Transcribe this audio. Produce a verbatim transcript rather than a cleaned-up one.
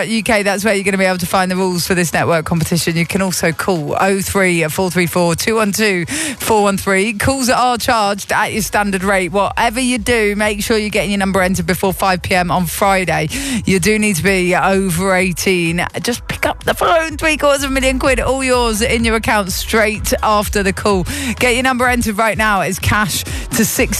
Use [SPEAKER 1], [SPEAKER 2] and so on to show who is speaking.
[SPEAKER 1] U K, that's where you're going to be able to find the rules for this network competition. You can also call oh three four three four, two one two, four one three. Calls are charged at your standard rate. Whatever you do, make sure you're getting your number entered before five p.m. on Friday. You do need to be over eighteen. Just pick up the phone. Three quarters of a million quid, all yours in your account straight after the call. Get your number entered right now. It's cash to six